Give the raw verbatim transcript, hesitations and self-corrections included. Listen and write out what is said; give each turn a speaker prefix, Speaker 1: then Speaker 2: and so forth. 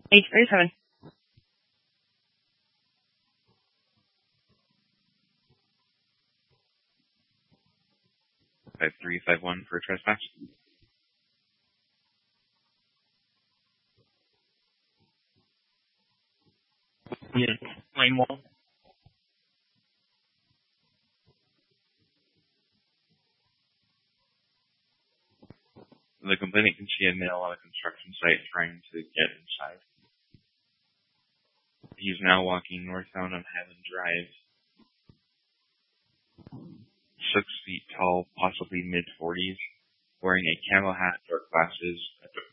Speaker 1: eight thirty-seven.
Speaker 2: five three five one for trespass.
Speaker 1: Yeah. Lane wall.
Speaker 2: The complainant can see a male on a construction site trying to get inside. He's now walking northbound on Highland Drive. Six feet tall, possibly mid forties, wearing a camo hat, dark glasses,